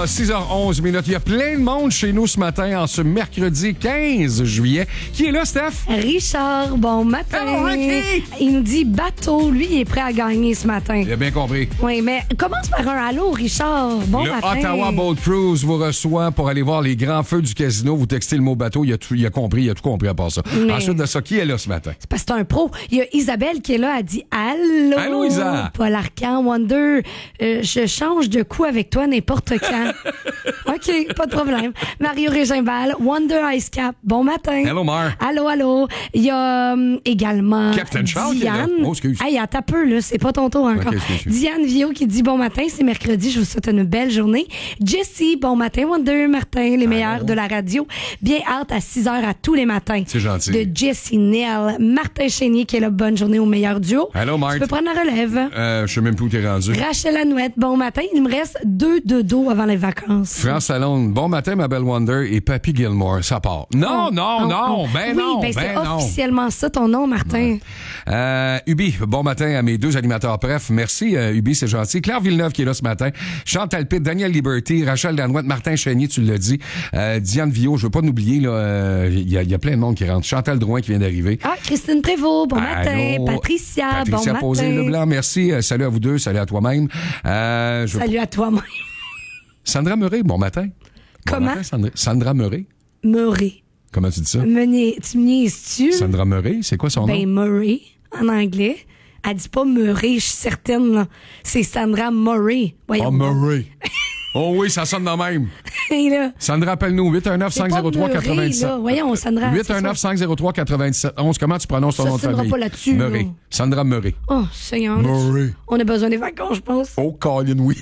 là, 6h11 minutes. Il y a plein de monde chez nous ce matin, en ce mercredi 15 juillet. Qui est là, Steph? Richard, bon matin. Hello, Ricky! Il nous dit bateau. Lui, il est prêt à gagner ce matin. Il a bien compris. Oui, mais commence par un allô, Richard. Bon Le matin. Ottawa Boat Cruise vous reçoit pour aller voir les grands feux du casino. Vous textez le mot bateau. Il a tout compris à part ça. Mais... Ensuite de ça, qui est là ce matin? C'est parce que c'est un pro. Il y a Isabelle qui est là. Elle dit allô. Allô, Isa. Paul Arcand, Wonder. Je change de coup avec toi n'importe quand. OK, pas de problème. Mario Régimbal, Wonder Ice Cap. Bon matin. Hello, Mar. Allô. Il y a également Captain Charles qui est là. Diane. Oh, excuse. Hey, attends un peu, là. C'est pas ton tour encore. Okay, excuse. Diane Vio qui dit bon matin. C'est mercredi. Je vous souhaite une belle journée. Jessie, bon matin. Wonder, Martin, les meilleurs de la radio. Bien hâte à 6h à tous les matins. C'est gentil. De Jessie Nell. Martin Chénier qui est là. Bonne journée au meilleur duo. Allô, Marc. Tu peux prendre la relève. Je sais même plus où t'es rendu. Rachel Anouette, bon matin. Il me reste 2 dodos avant les vacances. France Lalonde, bon matin, ma belle Wonder, et Papy Gilmore, ça part. Non, Oui, c'est officiellement ça ton nom, Martin. Ubi, bon matin à mes deux animateurs. Bref, merci, Ubi, c'est gentil. Claire Villeneuve qui est là ce matin. Chantal Pitt, Daniel Liberty, Rachel Lanouette, Martin Chénier, tu l'as dit. Diane Vio, je veux pas n'oublier, là, il y a plein de monde qui rentre. Chantal Drouin qui vient d'arriver. Ah, Christine Prévost, bon matin. Allô. Patricia, bon matin. Posé-Leblanc, merci. Salut à vous deux, salut à toi-même. Salut à toi-même. Sandra Murray, bon matin. Comment? Bon matin, Sandra Murray. Murray. Comment tu dis ça? Tu me niaises-tu? Sandra Murray, c'est quoi son nom? Ben, Murray, en anglais. Elle dit pas Murray, je suis certaine, là. C'est Sandra Murray. Voyons. Oh, Murray. Oh oui, ça sonne de même. Et là, Sandra, appelle-nous 819-503-97. Voyons, Sandra. 819-503-97-11. Comment tu prononces ton nom de famille? pas là-dessus. Murray. Là. Sandra Murray. Oh, Seigneur. Murray. On a besoin des vacances, je pense. Oh, Colin, oui.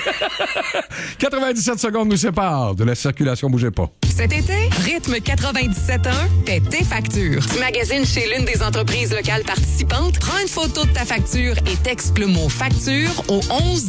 97 secondes nous séparent de la circulation. Bougez pas. Cet été, Rythme 97.1 paie tes factures. Tu magasines chez l'une des entreprises locales participantes, prends une photo de ta facture et texte le mot facture au 11